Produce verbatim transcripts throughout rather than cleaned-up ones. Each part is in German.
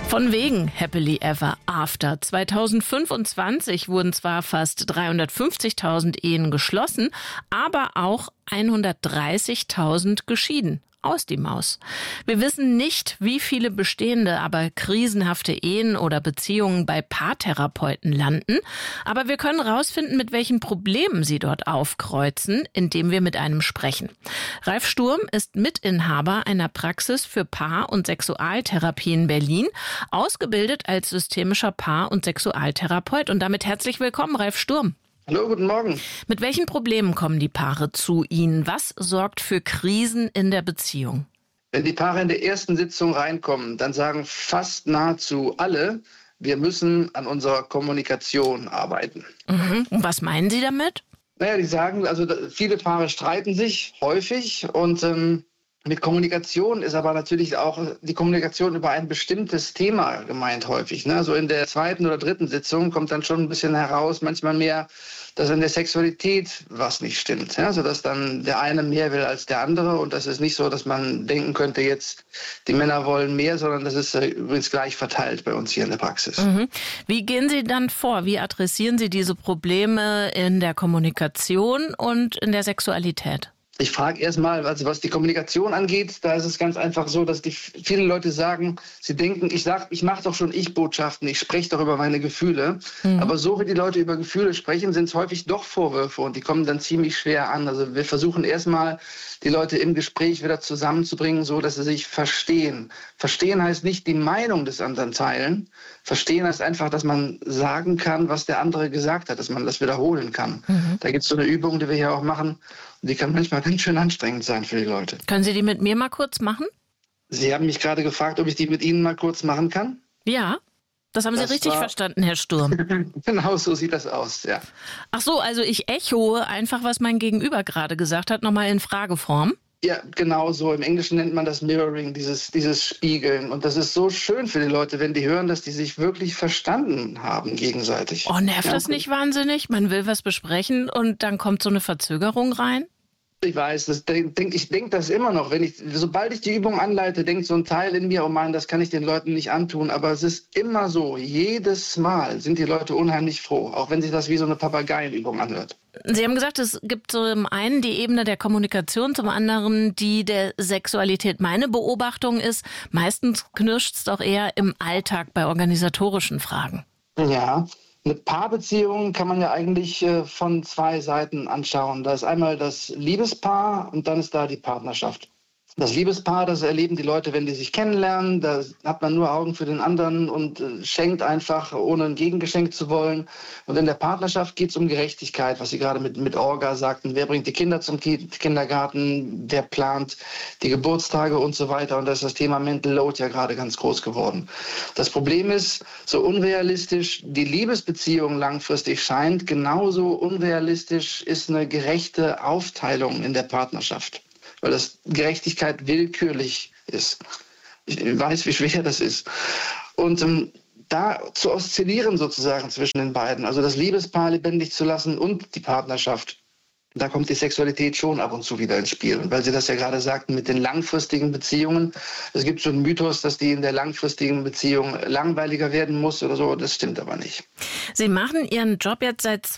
Von wegen Happily Ever After. zweitausendfünfundzwanzig wurden zwar fast dreihundertfünfzigtausend Ehen geschlossen, aber auch hundertdreißigtausend geschieden. Aus die Maus. Wir wissen nicht, wie viele bestehende, aber krisenhafte Ehen oder Beziehungen bei Paartherapeuten landen. Aber wir können rausfinden, mit welchen Problemen sie dort aufkreuzen, indem wir mit einem sprechen. Ralf Sturm ist Mitinhaber einer Praxis für Paar- und Sexualtherapie in Berlin, ausgebildet als systemischer Paar- und Sexualtherapeut. Und damit herzlich willkommen, Ralf Sturm. Hallo, guten Morgen. Mit welchen Problemen kommen die Paare zu Ihnen? Was sorgt für Krisen in der Beziehung? Wenn die Paare in der ersten Sitzung reinkommen, dann sagen fast nahezu alle, wir müssen an unserer Kommunikation arbeiten. Mhm. Und was meinen Sie damit? Naja, die sagen, also viele Paare streiten sich häufig und ähm, mit Kommunikation ist aber natürlich auch die Kommunikation über ein bestimmtes Thema gemeint häufig. Ne? Also in der zweiten oder dritten Sitzung kommt dann schon ein bisschen heraus, manchmal mehr, dass in der Sexualität was nicht stimmt. Ja? Also dass dann der eine mehr will als der andere und das ist nicht so, dass man denken könnte, jetzt die Männer wollen mehr, sondern das ist äh, übrigens gleich verteilt bei uns hier in der Praxis. Mhm. Wie gehen Sie dann vor? Wie adressieren Sie diese Probleme in der Kommunikation und in der Sexualität? Ich frage erstmal, also was die Kommunikation angeht, da ist es ganz einfach so, dass die viele Leute sagen, sie denken, ich sag, ich mache doch schon Ich-Botschaften, ich spreche doch über meine Gefühle. Mhm. Aber so wie die Leute über Gefühle sprechen, sind es häufig doch Vorwürfe und die kommen dann ziemlich schwer an. Also wir versuchen erstmal, die Leute im Gespräch wieder zusammenzubringen, so dass sie sich verstehen. Verstehen heißt nicht die Meinung des anderen teilen. Verstehen heißt einfach, dass man sagen kann, was der andere gesagt hat, dass man das wiederholen kann. Mhm. Da gibt es so eine Übung, die wir hier auch machen. Die kann manchmal ganz schön anstrengend sein für die Leute. Können Sie die mit mir mal kurz machen? Sie haben mich gerade gefragt, ob ich die mit Ihnen mal kurz machen kann? Ja, das haben das Sie richtig war... verstanden, Herr Sturm. Genau, so sieht das aus, ja. Ach so, also ich echoe einfach, was mein Gegenüber gerade gesagt hat, nochmal in Frageform. Ja, genau so. Im Englischen nennt man das Mirroring, dieses, dieses Spiegeln. Und das ist so schön für die Leute, wenn die hören, dass die sich wirklich verstanden haben gegenseitig. Oh, nervt ja. das nicht wahnsinnig? Man will was besprechen und dann kommt so eine Verzögerung rein? Ich weiß, das denk, ich denke das immer noch. Wenn ich, sobald ich die Übung anleite, denkt so ein Teil in mir, oh Mann, das kann ich den Leuten nicht antun. Aber es ist immer so, jedes Mal sind die Leute unheimlich froh, auch wenn sich das wie so eine Papageienübung anhört. Sie haben gesagt, es gibt so zum einen die Ebene der Kommunikation, zum anderen die der Sexualität. Meine Beobachtung ist, meistens knirscht es doch eher im Alltag bei organisatorischen Fragen. Ja. Eine Paarbeziehung kann man ja eigentlich äh, von zwei Seiten anschauen. Da ist einmal das Liebespaar und dann ist da die Partnerschaft. Das Liebespaar, das erleben die Leute, wenn die sich kennenlernen. Da hat man nur Augen für den anderen und äh, schenkt einfach, ohne ein Gegengeschenk zu wollen. Und in der Partnerschaft geht es um Gerechtigkeit, was Sie gerade mit, mit Orga sagten. Wer bringt die Kinder zum Ki- Kindergarten? Wer plant die Geburtstage und so weiter? Und da ist das Thema Mental Load ja gerade ganz groß geworden. Das Problem ist, so unrealistisch die Liebesbeziehung langfristig scheint, genauso unrealistisch ist eine gerechte Aufteilung in der Partnerschaft. Weil das Gerechtigkeit willkürlich ist. Ich weiß, wie schwer das ist. Und ähm, da zu oszillieren sozusagen zwischen den beiden, also das Liebespaar lebendig zu lassen und die Partnerschaft, da kommt die Sexualität schon ab und zu wieder ins Spiel. Und weil Sie das ja gerade sagten mit den langfristigen Beziehungen, es gibt so einen Mythos, dass die in der langfristigen Beziehung langweiliger werden muss oder so, das stimmt aber nicht. Sie machen Ihren Job jetzt seit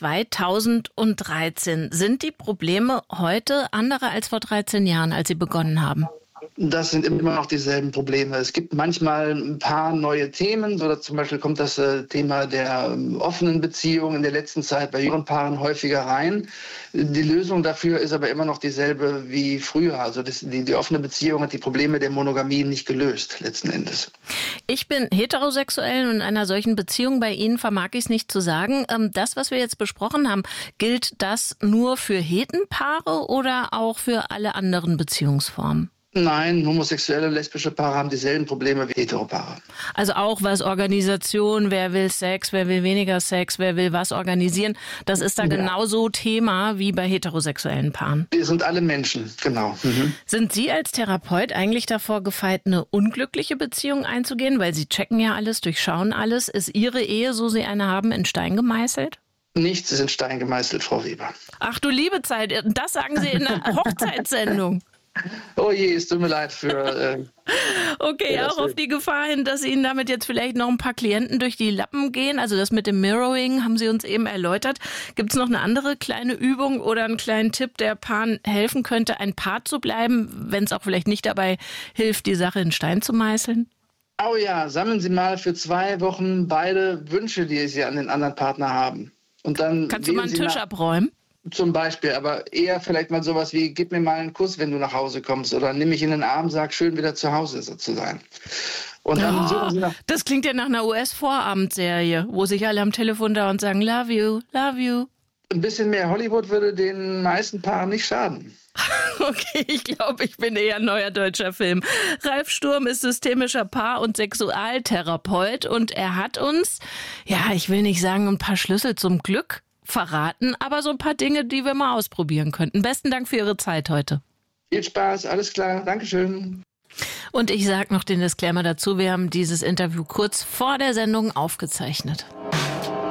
zweitausenddreizehn. Sind die Probleme heute andere als vor dreizehn Jahren, als Sie begonnen haben? Das sind immer noch dieselben Probleme. Es gibt manchmal ein paar neue Themen. Oder zum Beispiel kommt das äh, Thema der ähm, offenen Beziehung in der letzten Zeit bei jüngeren Paaren häufiger rein. Die Lösung dafür ist aber immer noch dieselbe wie früher. Also das, die, die offene Beziehung hat die Probleme der Monogamie nicht gelöst, letzten Endes. Ich bin heterosexuell und in einer solchen Beziehung bei Ihnen vermag ich es nicht zu sagen. Ähm, das, was wir jetzt besprochen haben, gilt das nur für Hetenpaare oder auch für alle anderen Beziehungsformen? Nein, homosexuelle, lesbische Paare haben dieselben Probleme wie Heteropaare. Also auch was Organisation, wer will Sex, wer will weniger Sex, wer will was organisieren, das ist da ja genauso Thema wie bei heterosexuellen Paaren. Wir sind alle Menschen, genau. Mhm. Sind Sie als Therapeut eigentlich davor gefeit, eine unglückliche Beziehung einzugehen? Weil Sie checken ja alles, durchschauen alles. Ist Ihre Ehe, so Sie eine haben, in Stein gemeißelt? Nichts ist in Stein gemeißelt, Frau Weber. Ach du liebe Zeit, das sagen Sie in einer Hochzeitssendung. Oh je, es tut mir leid für... Äh, okay, für auch auf die Gefahr hin, dass Ihnen damit jetzt vielleicht noch ein paar Klienten durch die Lappen gehen. Also das mit dem Mirroring haben Sie uns eben erläutert. Gibt es noch eine andere kleine Übung oder einen kleinen Tipp, der Paaren helfen könnte, ein Paar zu bleiben, wenn es auch vielleicht nicht dabei hilft, die Sache in Stein zu meißeln? Oh ja, sammeln Sie mal für zwei Wochen beide Wünsche, die Sie an den anderen Partner haben. Und dann Kannst du mal einen Tisch nach- abräumen? Zum Beispiel, aber eher vielleicht mal sowas wie, gib mir mal einen Kuss, wenn du nach Hause kommst, oder nimm mich in den Arm, sag, schön wieder zu Hause zu sein. Und dann oh, suchen Sie nach... Das klingt ja nach einer U S-Vorabendserie, wo sich alle am Telefon da und sagen, love you, love you. Ein bisschen mehr Hollywood würde den meisten Paaren nicht schaden. Okay, ich glaube, ich bin eher ein neuer deutscher Film. Ralf Sturm ist systemischer Paar- und Sexualtherapeut und er hat uns, ja, ich will nicht sagen, ein paar Schlüssel zum Glück verraten, aber so ein paar Dinge, die wir mal ausprobieren könnten. Besten Dank für Ihre Zeit heute. Viel Spaß, alles klar, Dankeschön. Und ich sage noch den Disclaimer dazu, wir haben dieses Interview kurz vor der Sendung aufgezeichnet.